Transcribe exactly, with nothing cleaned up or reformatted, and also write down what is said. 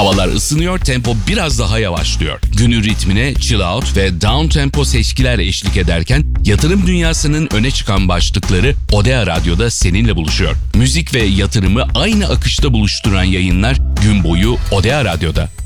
Havalar ısınıyor, tempo biraz daha yavaşlıyor. Günün ritmine chill out ve down tempo seçkiler eşlik ederken yatırım dünyasının öne çıkan başlıkları Odea Radyo'da seninle buluşuyor. Müzik ve yatırımı aynı akışta buluşturan yayınlar gün boyu Odea Radyo'da.